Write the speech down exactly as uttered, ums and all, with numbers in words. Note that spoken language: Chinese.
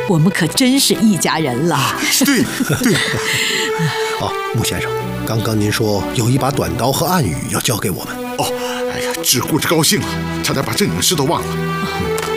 我们可真是一家人了。 对对。 哦，穆先生，刚刚您说有一把短刀和暗语要交给我们。 哦，哎呀，只顾着高兴了，差点把正经事都忘了。